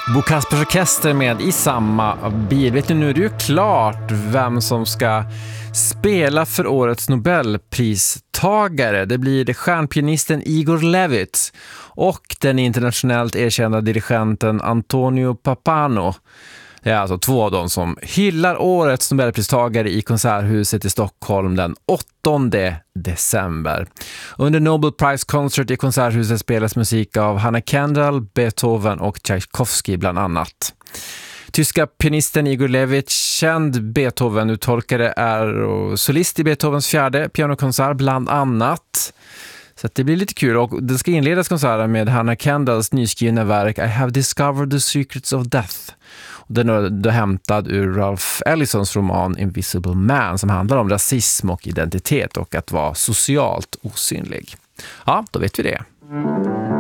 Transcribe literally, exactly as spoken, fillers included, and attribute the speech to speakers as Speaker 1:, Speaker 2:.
Speaker 1: Bo Kaspers Orkester med i samma bil. Vet du, nu är det ju klart vem som ska spela för årets Nobelpristagare. Det blir det stjärnpianisten Igor Levit och den internationellt erkända dirigenten Antonio Pappano. Det är alltså två av dem som hyllar årets Nobelpristagare i Konserthuset i Stockholm den åttonde december. Under Nobel Prize Concert i Konserthuset spelas musik av Hannah Kendall, Beethoven och Tchaikovsky bland annat. Tyska pianisten Igor Levit, känd Beethoven-uttolkare, är solist i Beethovens fjärde pianokonsert bland annat. Så att det blir lite kul, och det ska inledas konserten med Hannah Kendalls nyskrivna verk I Have Discovered the Secrets of Death. Den är då hämtad ur Ralph Ellisons roman Invisible Man, som handlar om rasism och identitet och att vara socialt osynlig. Ja, då vet vi det.